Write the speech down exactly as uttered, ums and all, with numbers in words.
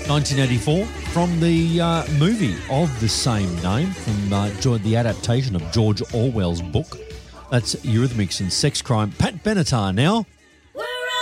nineteen eighty-four, from the uh, movie of the same name, from uh, the adaptation of George Orwell's book. That's Eurythmics and Sex Crime. Pat Benatar now.